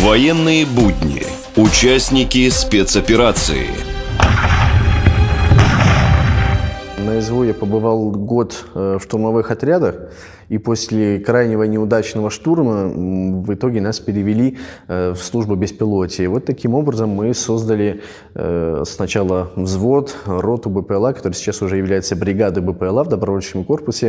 Военные будни. Участники спецоперации. На СВО я побывал год в штурмовых отрядах, и после крайнего неудачного штурма в итоге нас перевели в службу беспилотия. И вот таким образом мы создали сначала взвод, роту БПЛА, который сейчас уже является бригадой БПЛА в добровольческом корпусе.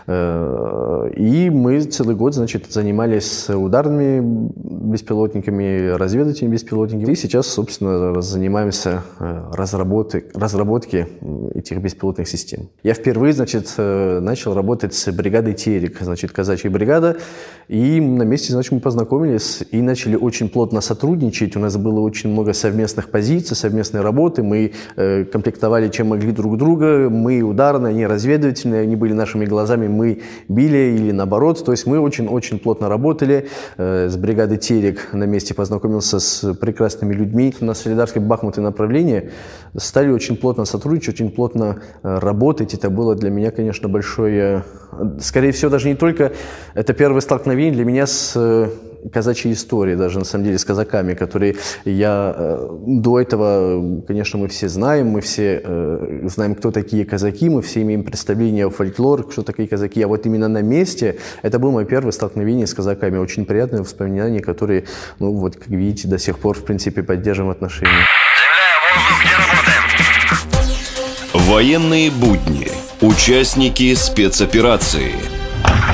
И мы целый год, занимались ударными беспилотниками, разведывательными беспилотниками. И сейчас, собственно, занимаемся разработкой этих беспилотных систем. Я впервые, начал работать с бригадой «Терек», казачья бригада, и на месте, мы познакомились и начали очень плотно сотрудничать. У нас было очень много совместных позиций, совместной работы. Мы комплектовали, чем могли, друг друга. Мы ударные, они разведывательные, они были нашими глазами, мы били или наоборот. То есть мы очень-очень плотно работали. С бригадой «Терек» на месте познакомился с прекрасными людьми. На Солидарское Бахмутское направление стали очень плотно сотрудничать, очень плотно работать. Это было для меня, конечно, большое... Скорее всего, даже не только это первое столкновение для меня с казачьей историей, даже на самом деле с казаками, которые я до этого, конечно, мы все знаем, мы все знаем, кто такие казаки, мы все имеем представление о фольклоре, что такие казаки, а вот именно на месте это было мое первое столкновение с казаками, очень приятные воспоминания, которые, как видите, до сих пор, в принципе, поддерживаем отношения. Военные будни. Участники спецоперации.